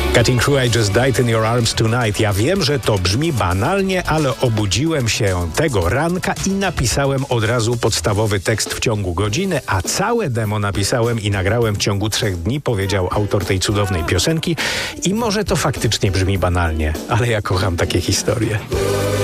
Cutting Through, I Just Died in Your Arms Tonight. Ja wiem, że to brzmi banalnie, ale obudziłem się tego ranka i napisałem od razu podstawowy tekst w ciągu godziny, a całe demo napisałem i nagrałem w ciągu 3 dni, powiedział autor tej cudownej piosenki. I może to faktycznie brzmi banalnie, ale ja kocham takie historie.